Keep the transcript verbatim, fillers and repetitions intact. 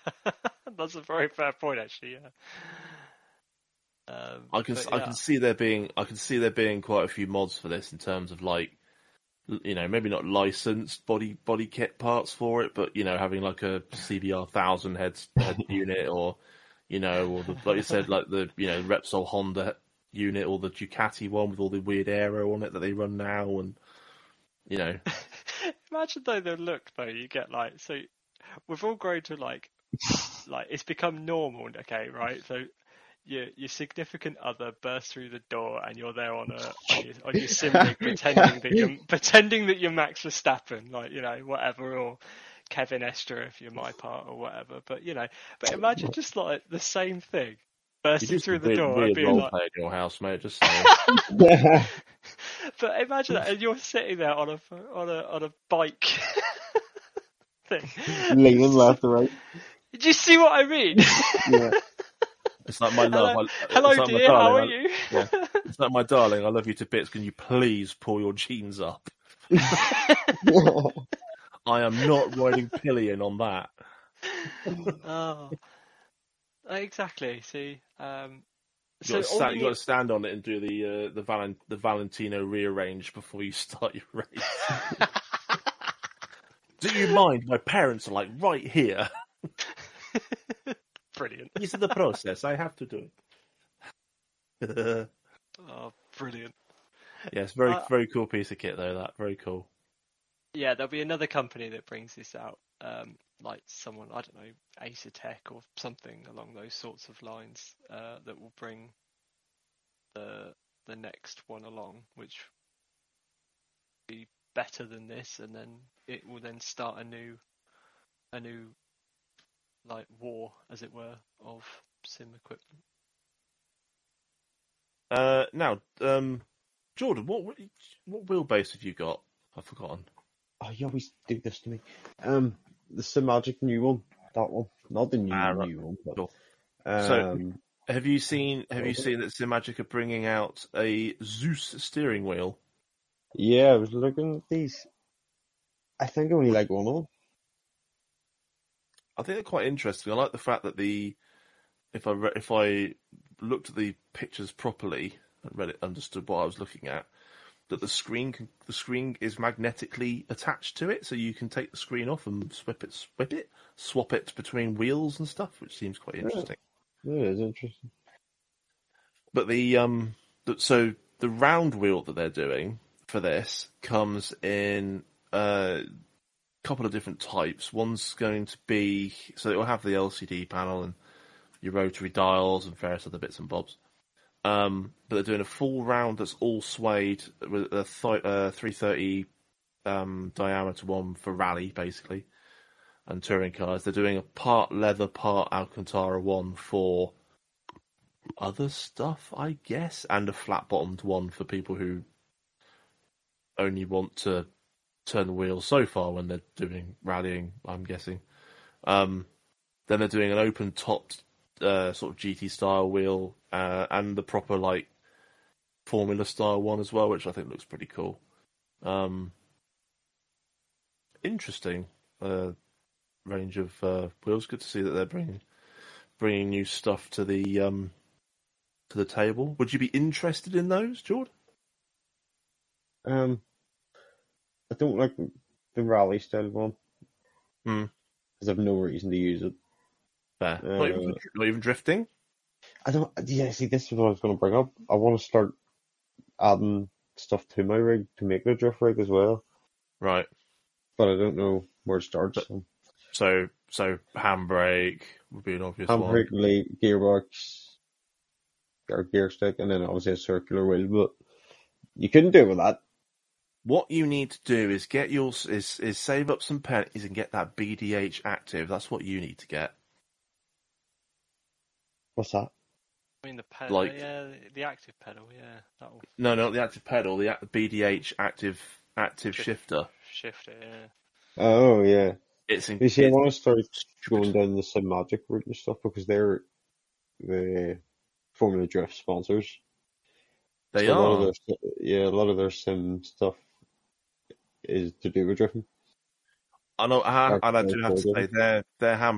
That's a very fair point, actually. Yeah. Um, I can but, I yeah. can see there being I can see there being quite a few mods for this in terms of like, you know, maybe not licensed body body kit parts for it, but you know, having like a C B R thousand head head unit, or you know, or the, like you said, like the you know Repsol Honda unit, or the Ducati one with all the weird aero on it that they run now, and you know. Imagine though the look though you get, like, so we've all grown to like like it's become normal, okay, right? So your your significant other bursts through the door and you're there on a on your, on your sim rig pretending that you're pretending that you're Max Verstappen, like, you know, whatever, or Kevin Estre if you're my part or whatever. But you know, but imagine just like the same thing You bursting do through some the weird, door and weird being role like, play in your house, mate. Just saying. but imagine that, and you're sitting there on a on a on a bike thing, leaning left or right. Do you see what I mean? Yeah. It's like, my love. Hello, I, hello it's like, dear. my How darling, are I, you? yeah, it's like, my darling. I love you to bits. Can you please pull your jeans up? I am not riding pillion on that. Oh, exactly. See, um, You so got to all stand, you you got need. to stand on it and do the uh, the Valen, the Valentino rearrange before you start your race. Do you mind? My parents are like right here. Brilliant. This is the process. I have to do it. Oh, brilliant. Yes, very Uh, very cool piece of kit though. That very cool. Yeah, there'll be another company that brings this out, um, like someone, I don't know, Acertech or something along those sorts of lines, uh, that will bring the the next one along, which will be better than this, and then it will then start a new, a new, like, war, as it were, of sim equipment. Uh, now, um, Jordan, what what wheelbase have you got? I've forgotten. Oh, you always do this to me. Um, the Simagic new one, that one, not the new Ah, right. new one, but Cool. um, So, have you seen have you okay. seen that Simagic are bringing out a Zeus steering wheel? Yeah, I was looking at these. I think I only like one of them. I think they're quite interesting. I like the fact that the if I re- if I looked at the pictures properly and read it, understood what I was looking at, that the screen can, the screen is magnetically attached to it, so you can take the screen off and swap it, swap it, swap it between wheels and stuff, which seems quite interesting. Yeah, it is interesting. But the um, the, so the round wheel that they're doing for this comes in a couple of different types. One's going to be so it will have the L C D panel and your rotary dials and various other bits and bobs. Um, but they're doing a full round that's all suede with a th- uh, three thirty um, diameter one for rally, basically, and touring cars. They're doing a part leather, part Alcantara one for other stuff, I guess, and a flat-bottomed one for people who only want to turn the wheels so far when they're doing rallying, I'm guessing. Um, then they're doing an open-topped uh, sort of G T style wheel uh, and the proper like Formula style one as well, which I think looks pretty cool. Um, interesting uh, range of uh, wheels. Good to see that they're bringing bringing new stuff to the um, to the table. Would you be interested in those, Jordan? Um, I don't like the rally style one Hmm. because I've no reason to use it. Fair. Uh, Not even not even drifting. I don't. Yeah, see, this is what I was going to bring up. I want to start adding stuff to my rig to make it a drift rig as well, Right. but I don't know where to start. But, So, so so handbrake would be an obvious one. handbrake, le- gearbox, or gear stick, and then obviously a circular wheel. But you couldn't do it with that. What you need to do is get your is is save up some pennies and get that B D H active. That's what you need to get. What's that? I mean the pedal, Like- yeah, the, the active pedal, yeah, that'll No, not the active pedal. The act- B D H active active Shift. shifter. shift it. Yeah. Oh yeah. It's in, You see, I it's want to start stupid. going down the Simagic route and stuff because they're the Formula Drift sponsors. They So a lot of are. their yeah, a lot of their sim stuff is to do with drifting. I know. I, Or- and I or do have to folding. say, their their hand